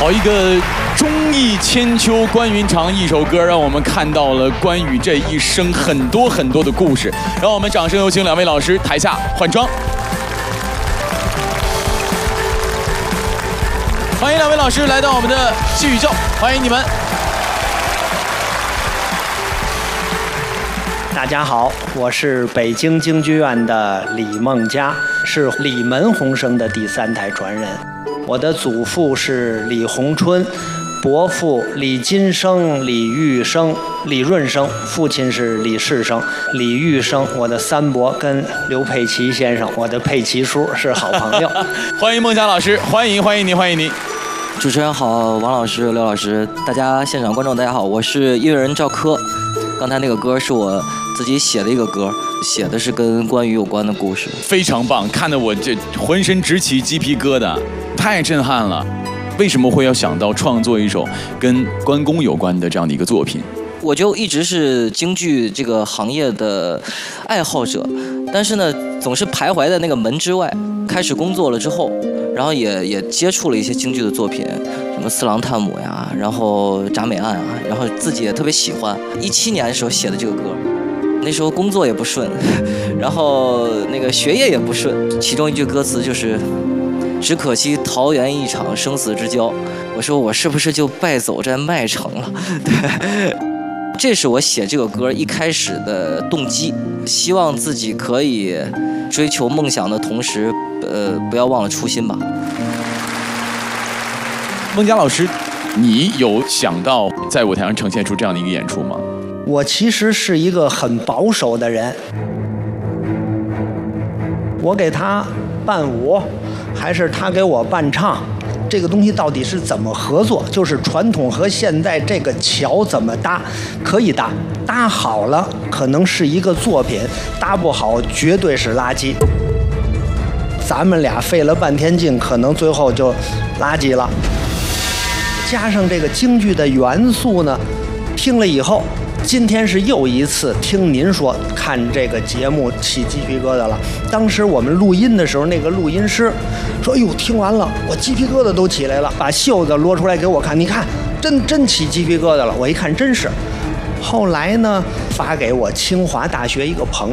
好一个忠义千秋关云长一首歌，让我们看到了关羽这一生很多很多的故事。让我们掌声有请两位老师台下换装。欢迎两位老师来到我们的戏语教，欢迎你们。 大家好，我是北京京剧院的李梦嘉，是李门红生的第3代传人。我的祖父是李鸿春，伯父李金生、李玉生、李润生，父亲是李世生、李玉生。我的三伯跟刘佩琦先生，我的佩琦叔是好朋友。 欢迎孟嘉老师，欢迎您，欢迎您。 主持人好，王老师、刘老师，大家现场观众大家好，我是音乐人赵柯。刚才那个歌是我自己写的一个歌，写的是跟关羽有关的故事， 非常棒，看得我这浑身直起鸡皮疙瘩，太震撼了。为什么会要想到创作一首跟关公有关的这样的一个作品？ 我就一直是京剧这个行业的爱好者，但是呢，总是徘徊在那个门之外。开始工作了之后，然后也接触了一些京剧的作品，什么《四郎探母》呀，然后《铡美案》啊，然后自己也特别喜欢。17年的时候写的这个歌，那时候工作也不顺，然后那个学业也不顺，其中一句歌词就是“只可惜桃园一场生死之交”。我说我是不是就败走在麦城了？对。这是我写这个歌一开始的动机，希望自己可以追求梦想的同时，不要忘了初心吧。 孟嘉老师，你有想到在舞台上呈现出这样的一个演出吗？ 我其实是一个很保守的人，我给他伴舞，还是他给我伴唱？这个东西到底是怎么合作？就是传统和现代这个桥怎么搭？可以搭，搭好了可能是一个作品，搭不好绝对是垃圾。咱们俩费了半天劲，可能最后就垃圾了。加上这个京剧的元素呢，听了以后，今天是又一次听您说看这个节目起鸡皮疙瘩了。当时我们录音的时候，那个录音师说：“哎呦，听完了，我鸡皮疙瘩都起来了，把袖子攞出来给我看，你看，真起鸡皮疙瘩了。”我一看，真是。后来呢，发给我清华大学一个朋友。